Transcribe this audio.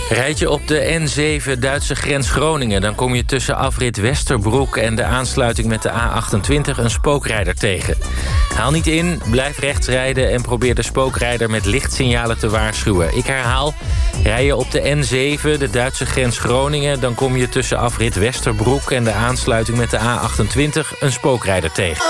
Rijd je op de N7 Duitse grens Groningen... dan kom je tussen afrit Westerbroek en de aansluiting met de A28 een spookrijder tegen. Haal niet in, blijf rechts rijden en probeer de spookrijder met lichtsignalen te waarschuwen. Ik herhaal, rij je op de N7 de Duitse grens Groningen... dan kom je tussen afrit Westerbroek en de aansluiting met de A28 een spookrijder tegen.